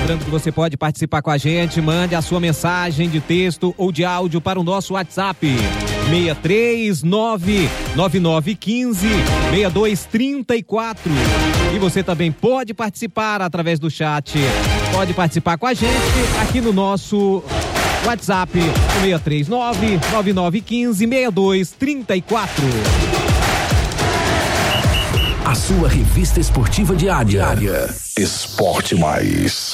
Lembrando que você pode participar com a gente, mande a sua mensagem de texto ou de áudio para o nosso WhatsApp 63999156234. E você também pode participar através do chat, pode participar com a gente aqui no nosso WhatsApp 63999156234. A sua revista esportiva diária. Esporte Mais.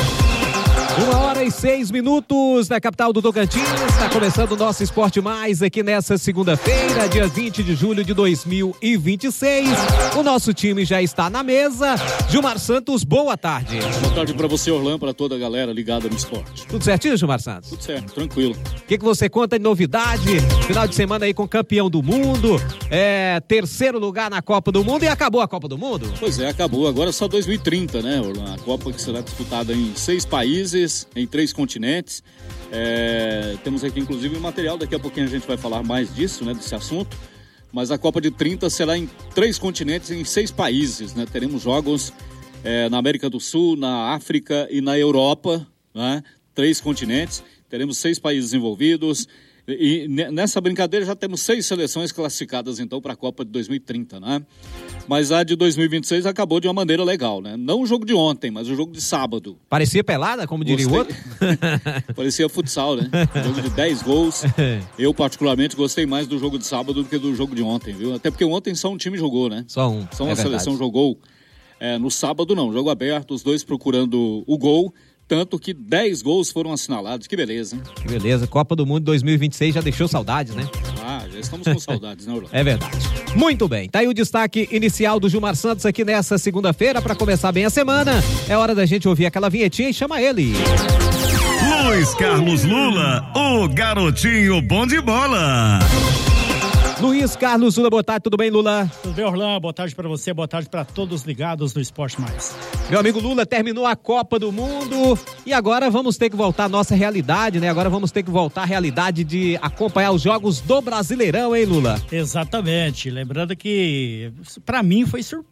1h06 na capital do Tocantins. Está começando o nosso Esporte Mais aqui nessa segunda-feira, dia 20 de julho de 2026. O nosso time já está na mesa. Gilmar Santos, boa tarde. Boa tarde para você, Orlando, para toda a galera ligada no esporte. Tudo certinho, Gilmar Santos? Tudo certo, tranquilo. O que você conta de novidade? Final de semana aí com campeão do mundo, terceiro lugar na Copa do Mundo, e acabou a Copa do Mundo? Pois é, acabou. Agora é só 2030, né, Orlando? A Copa que será disputada em 6 países, em 3 continentes. Temos aqui inclusive um material, daqui a pouquinho a gente vai falar mais disso, né, desse assunto. Mas a Copa de 30 será em 3 continentes, em 6 países, né? Teremos jogos na América do Sul, na África e na Europa, né? 3 continentes, teremos 6 países envolvidos. E nessa brincadeira já temos 6 seleções classificadas então para a Copa de 2030, né? Mas a de 2026 acabou de uma maneira legal, né? Não o jogo de ontem, mas o jogo de sábado. Parecia pelada, como diria o outro? Parecia futsal, né? Jogo de 10 gols. Eu particularmente gostei mais do jogo de sábado do que do jogo de ontem, viu? Até porque ontem só um time jogou, né? Só um. Só uma seleção jogou. No sábado não, jogo aberto, os dois procurando o gol. Tanto que 10 gols foram assinalados. Que beleza, hein? Que beleza. Copa do Mundo 2026 já deixou saudades, né? Já estamos com saudades, né, Orlando? É verdade. Muito bem. Tá aí o destaque inicial do Gilmar Santos aqui nessa segunda-feira para começar bem a semana. É hora da gente ouvir aquela vinhetinha e chama ele. Luiz Carlos Lula, o garotinho bom de bola. Luiz Carlos Lula, boa tarde, tudo bem, Lula? Tudo bem, Orlando? Boa tarde pra você, boa tarde pra todos ligados no Esporte Mais. Meu amigo Lula, terminou a Copa do Mundo e agora vamos ter que voltar à nossa realidade, né? Agora vamos ter que voltar à realidade de acompanhar os jogos do Brasileirão, hein, Lula? Exatamente, lembrando que pra mim foi